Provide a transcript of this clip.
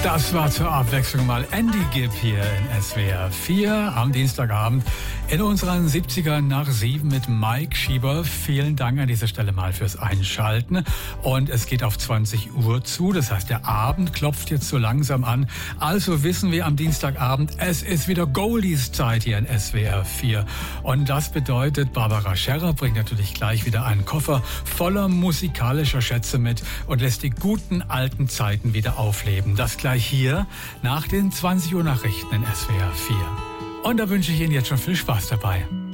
Das war zur Abwechslung mal Andy Gibb hier in SWR 4 am Dienstagabend in unseren 70ern nach 7 mit Mike Schieber. Vielen Dank an dieser Stelle mal fürs Einschalten. Und es geht auf 20 Uhr zu, das heißt, der Abend klopft jetzt so langsam an. Also wissen wir am Dienstagabend, es ist wieder Goldies Zeit hier in SWR 4. Und das bedeutet, Barbara Scherrer bringt natürlich gleich wieder einen Koffer voller musikalischer Schätze mit und lässt die guten alten Zeiten wieder aufleben. Das gleich hier nach den 20 Uhr Nachrichten in SWR 4. Und da wünsche ich Ihnen jetzt schon viel Spaß dabei.